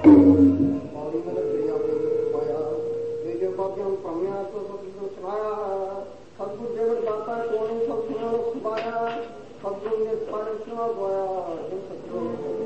ਪੌੜੀ ਮੇਰਾ ਪ੍ਰਿਆ ਪਾਇਆ ਇਹ ਜੋ ਬਾਬਿਆਂ ਪਾਉਣਾ ਤੋਂ ਸਭ ਸੁਣਾਇਆ ਸਤਿਗੁਰ ਦੇਵ ਦਾਤਾ ਕੋਣੀ ਸਭ ਸੁਣੋ ਸੁਭਾਇਆ ਸਤਿਗੁਰ ਨੇ ਸਾਰੇ ਸੁਣਾ ਪਾਇਆ ਸਤਿਗੁਰ